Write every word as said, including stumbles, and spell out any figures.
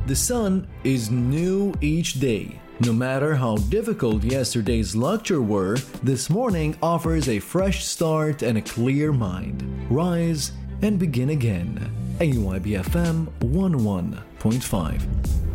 The sun is new each day. No matter how difficult yesterday's lecture were, this morning offers a fresh start and a clear mind. Rise and begin again. A Y B F M one oh one point five.